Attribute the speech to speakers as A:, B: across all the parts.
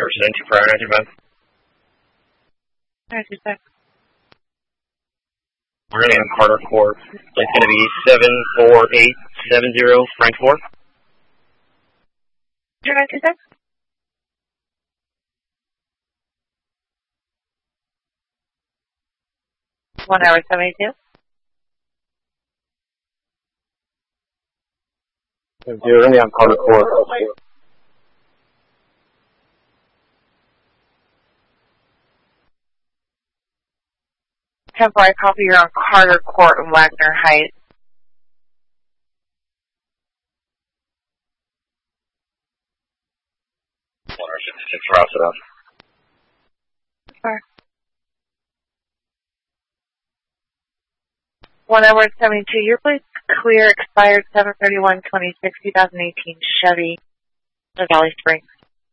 A: Send 2 prior 95.
B: Alright, 2 seconds.
A: We're going to have Carter Court. It's going to be 74870 Frank 4.
B: 0926. 1 hour 72.
A: We're going to have Carter Court.
B: Temporary copy, you're on Carter Court in Wagner Heights.
A: Route it up.
B: Sure. 1 hour 72. Your place clear, expired 7/31/26, 2018 Chevy, Valley Springs.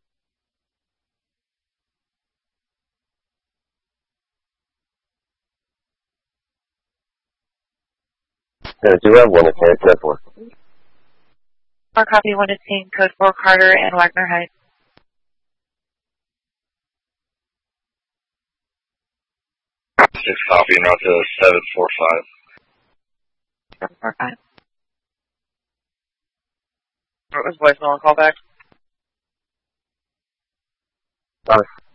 A: Do have one at 10-4.
B: Our copy 1 is seen, code 4 Carter and Wagner Heights.
A: 6 copy and route to 745.
B: 745. What was voicemail and callback?